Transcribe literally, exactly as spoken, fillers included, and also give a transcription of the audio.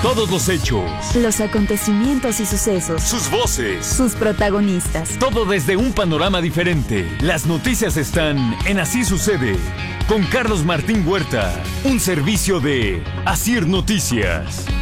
Todos los hechos, los acontecimientos y sucesos, sus voces, sus protagonistas. Todo desde un panorama diferente. Las noticias están en Así Sucede, con Carlos Martín Huerta, un servicio de Asir Noticias.